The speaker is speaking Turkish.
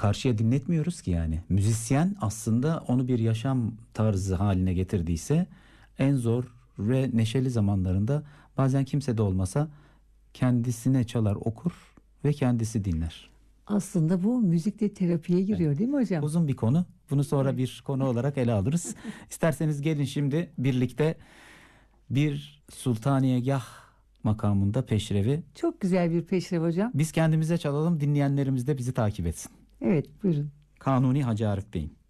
karşıya dinletmiyoruz ki yani. Müzisyen aslında onu bir yaşam tarzı haline getirdiyse en zor ve neşeli zamanlarında bazen kimse de olmasa kendisine çalar, okur ve kendisi dinler. Aslında bu müzikle terapiye giriyor, değil mi hocam? Uzun bir konu. Bunu sonra Evet. bir konu olarak ele alırız. İsterseniz gelin şimdi birlikte bir Sultaniyegah makamında peşrevi. Çok güzel bir peşrev hocam. Biz kendimize çalalım, dinleyenlerimiz de bizi takip etsin. Evet, buyurun. Kanuni Hacı Arif Bey'in.